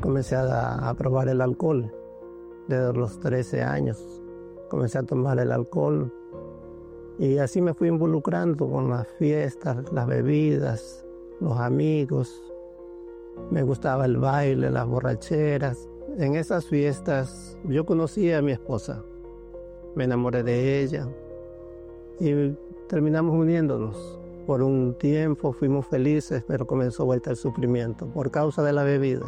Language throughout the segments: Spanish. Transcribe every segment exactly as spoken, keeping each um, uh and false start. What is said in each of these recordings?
comencé a, a probar el alcohol. Desde los trece años comencé a tomar el alcohol. Y así me fui involucrando con las fiestas, las bebidas, los amigos. Me gustaba el baile, las borracheras. En esas fiestas yo conocí a mi esposa. Me enamoré de ella y terminamos uniéndonos. Por un tiempo fuimos felices, pero comenzó vuelta el sufrimiento por causa de la bebida.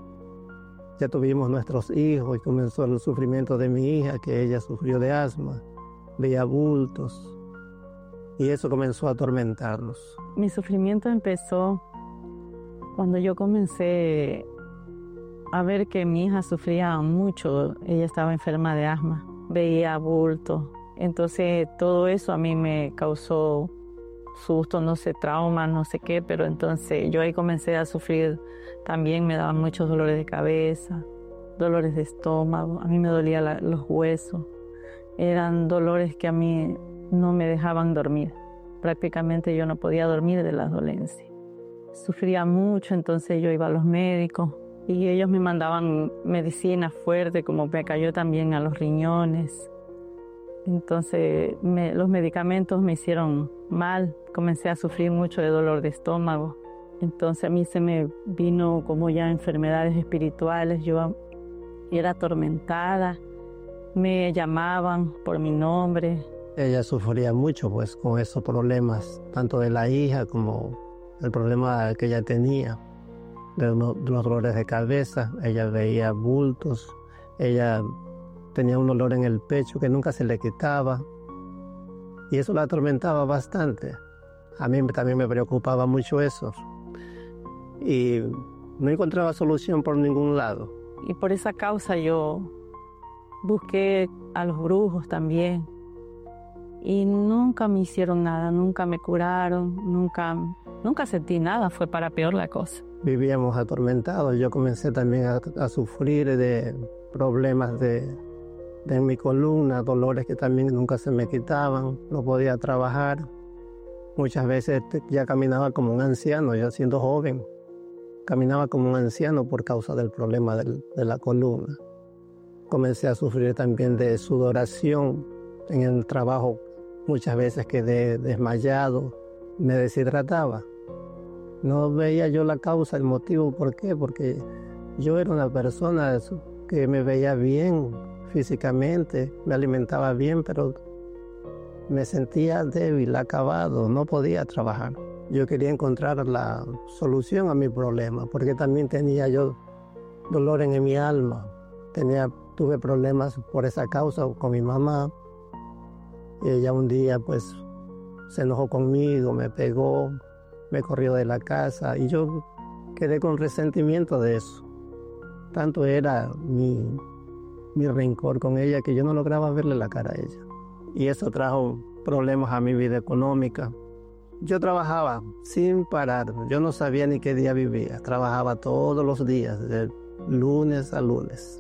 Ya tuvimos nuestros hijos y comenzó el sufrimiento de mi hija, que ella sufrió de asma, veía bultos. Y eso comenzó a atormentarnos. Mi sufrimiento empezó cuando yo comencé a ver que mi hija sufría mucho. Ella estaba enferma de asma, veía bultos. Entonces todo eso a mí me causó susto, no sé, trauma, no sé qué. Pero entonces yo ahí comencé a sufrir. También me daban muchos dolores de cabeza, dolores de estómago. A mí me dolían la, los huesos. Eran dolores que a mí no me dejaban dormir. Prácticamente yo no podía dormir de las dolencias. Sufría mucho, entonces yo iba a los médicos y ellos me mandaban medicina fuerte, como me cayó también a los riñones. Entonces me, los medicamentos me hicieron mal. Comencé a sufrir mucho de dolor de estómago. Entonces a mí se me vino como ya enfermedades espirituales. Yo era atormentada. Me llamaban por mi nombre. Ella sufría mucho pues con esos problemas, tanto de la hija como el problema que ella tenía, de, uno, de los dolores de cabeza. Ella veía bultos, ella tenía un dolor en el pecho que nunca se le quitaba y eso la atormentaba bastante. A mí también me preocupaba mucho eso y no encontraba solución por ningún lado. Y por esa causa yo busqué a los brujos también. Y nunca me hicieron nada, nunca me curaron, nunca, nunca sentí nada, fue para peor la cosa. Vivíamos atormentados, yo comencé también a, a sufrir de problemas de, de mi columna, dolores que también nunca se me quitaban, no podía trabajar. Muchas veces ya caminaba como un anciano, ya siendo joven, caminaba como un anciano por causa del problema del, de la columna. Comencé a sufrir también de sudoración en el trabajo. Muchas veces quedé desmayado, me deshidrataba. No veía yo la causa, el motivo, ¿por qué? Porque yo era una persona que me veía bien físicamente, me alimentaba bien, pero me sentía débil, acabado, no podía trabajar. Yo quería encontrar la solución a mi problema, porque también tenía yo dolor en mi alma. Tenía, tuve problemas por esa causa con mi mamá. Y ella un día pues se enojó conmigo, me pegó, me corrió de la casa y yo quedé con resentimiento de eso. Tanto era mi, mi rencor con ella que yo no lograba verle la cara a ella. Y eso trajo problemas a mi vida económica. Yo trabajaba sin parar, yo no sabía ni qué día vivía. Trabajaba todos los días, de lunes a lunes,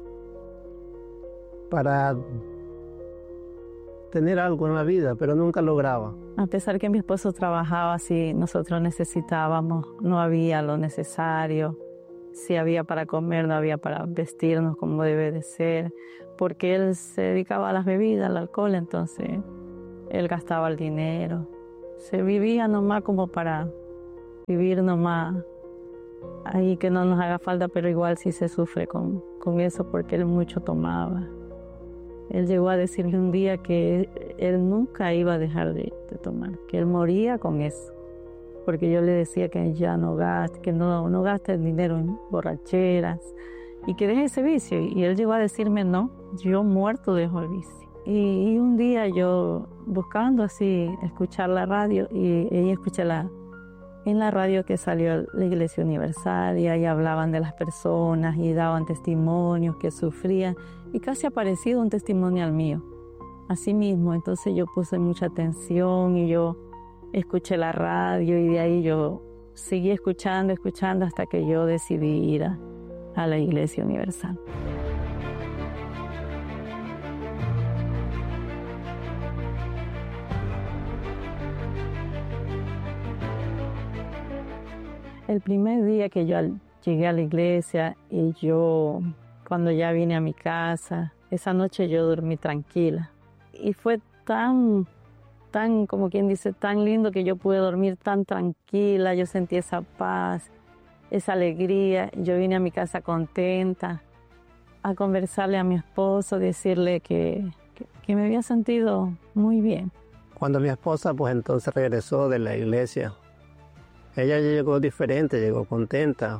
para tener algo en la vida, pero nunca lograba. A pesar que mi esposo trabajaba, si nosotros necesitábamos, no había lo necesario. Si había para comer, no había para vestirnos como debe de ser, porque él se dedicaba a las bebidas, al alcohol, entonces él gastaba el dinero. Se vivía nomás como para vivir nomás ahí, que no nos haga falta, pero igual sí se sufre con, con eso porque él mucho tomaba. Él llegó a decirle un día que él nunca iba a dejar de, de tomar, que él moría con eso. Porque yo le decía que ya no gaste, que no, no gaste el dinero en borracheras y que deje ese vicio. Y él llegó a decirme, no, yo muerto dejo el vicio. Y, y un día yo buscando así, escuchar la radio, y, y escuché la, en la radio que salió la Iglesia Universal y ahí hablaban de las personas y daban testimonios que sufrían. Y casi ha parecido un testimonio al mío, así mismo. Entonces yo puse mucha atención y yo escuché la radio y de ahí yo seguí escuchando, escuchando hasta que yo decidí ir a, a la Iglesia Universal. El primer día que yo llegué a la iglesia y yo, cuando ya vine a mi casa, esa noche yo dormí tranquila. Y fue tan, tan, como quien dice, tan lindo que yo pude dormir tan tranquila. Yo sentí esa paz, esa alegría. Yo vine a mi casa contenta a conversarle a mi esposo, decirle que, que, que me había sentido muy bien. Cuando mi esposa pues entonces regresó de la iglesia, ella llegó diferente, llegó contenta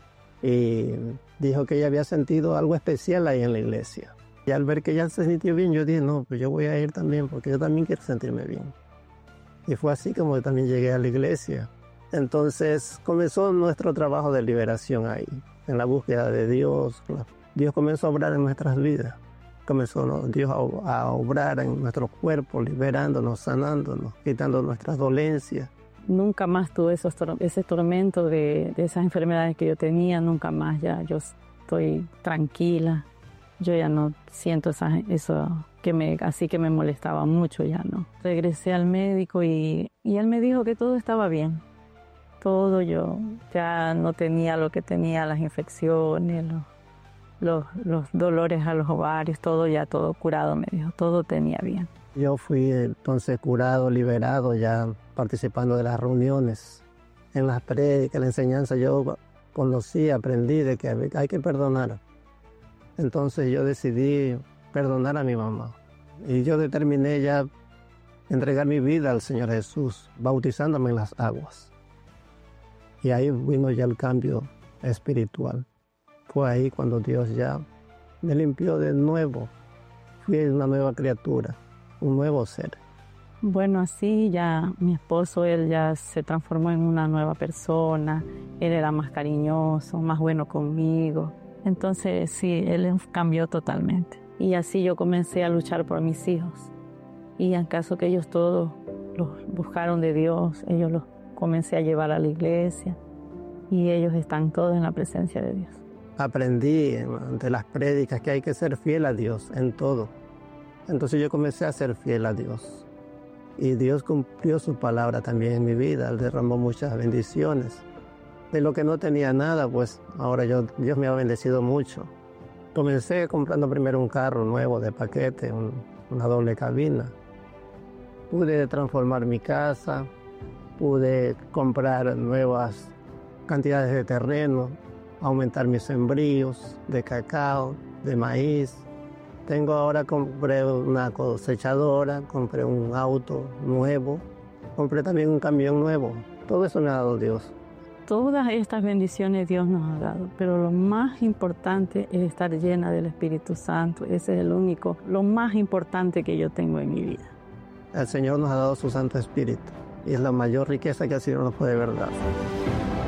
y dijo que ella había sentido algo especial ahí en la iglesia. Y al ver que ella se sintió bien, yo dije, no, pues yo voy a ir también porque yo también quiero sentirme bien. Y fue así como yo también llegué a la iglesia. Entonces comenzó nuestro trabajo de liberación ahí, en la búsqueda de Dios. Dios comenzó a obrar en nuestras vidas. Comenzó ¿no? Dios a, a obrar en nuestros cuerpos, liberándonos, sanándonos, quitando nuestras dolencias. Nunca más tuve esos, ese tormento de, de esas enfermedades que yo tenía, nunca más. Ya yo estoy tranquila. Yo ya no siento esa, eso que me, así que me molestaba mucho, ya no. Regresé al médico y, y él me dijo que todo estaba bien. Todo yo ya no tenía lo que tenía, las infecciones, los, los, los dolores a los ovarios, todo ya, todo curado, me dijo, todo tenía bien. Yo fui entonces curado, liberado, ya participando de las reuniones, en las prédicas, la enseñanza. Yo conocí, aprendí de que hay que perdonar. Entonces yo decidí perdonar a mi mamá. Y yo determiné ya entregar mi vida al Señor Jesús, bautizándome en las aguas. Y ahí vino ya el cambio espiritual. Fue ahí cuando Dios ya me limpió de nuevo. Fui una nueva criatura, un nuevo ser. Bueno, así ya mi esposo, él ya se transformó en una nueva persona. Él era más cariñoso, más bueno conmigo. Entonces sí, él cambió totalmente. Y así yo comencé a luchar por mis hijos. Y en caso que ellos todos los buscaron de Dios, ellos los comencé a llevar a la iglesia. Y ellos están todos en la presencia de Dios. Aprendí de las prédicas que hay que ser fiel a Dios en todo. Entonces yo comencé a ser fiel a Dios. Y Dios cumplió su palabra también en mi vida. Él derramó muchas bendiciones. De lo que no tenía nada, pues ahora yo, Dios me ha bendecido mucho. Comencé comprando primero un carro nuevo de paquete, un, una doble cabina. Pude transformar mi casa, pude comprar nuevas cantidades de terreno, aumentar mis sembríos de cacao, de maíz. Tengo ahora, compré una cosechadora, compré un auto nuevo, compré también un camión nuevo. Todo eso me ha dado Dios. Todas estas bendiciones Dios nos ha dado, pero lo más importante es estar llena del Espíritu Santo. Ese es el único, lo más importante que yo tengo en mi vida. El Señor nos ha dado su Santo Espíritu y es la mayor riqueza que el Señor nos puede dar.